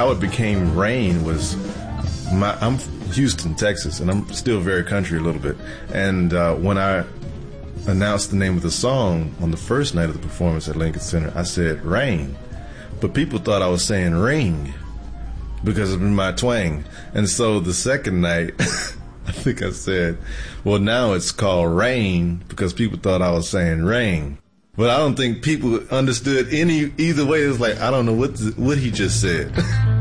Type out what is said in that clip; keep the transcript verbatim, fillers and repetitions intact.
how it became Rain was, my, I'm Houston, Texas, and I'm still very country a little bit. And uh, when I announced the name of the song on the first night of the performance at Lincoln Center, I said Rain. But people thought I was saying ring because of my twang. And so the second night, I think I said, well, now it's called Rain because people thought I was saying rain. But I don't think people understood any either way. It's like, I don't know what the, what he just said.